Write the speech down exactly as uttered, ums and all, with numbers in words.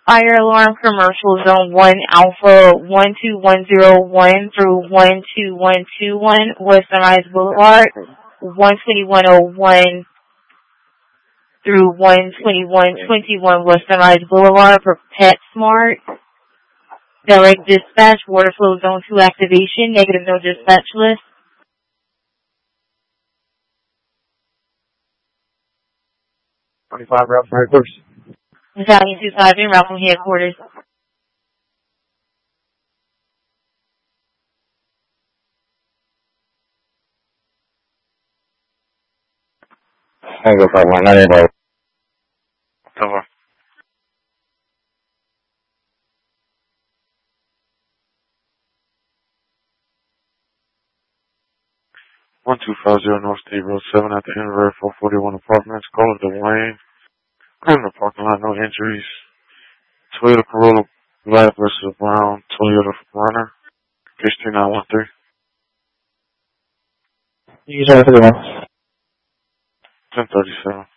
Fire alarm commercial zone one Alpha one two one zero one through one two one two one West Sunrise Boulevard, one twenty-one oh one through one twenty-one twenty-one West Sunrise Boulevard for PetSmart. Direct dispatch, water flow zone two activation, negative no dispatch list. twenty-five route from headquarters. Battalion two five in route from headquarters. Tango five one nine eight. Over. one two five zero North State Road seven at the end of Red four forty-one Apartments. Calling Dwayne. In the parking lot, no injuries. Toyota Corolla Black versus Brown Toyota Runner. Case two nine one three. You can try to one. ten thirty-seven.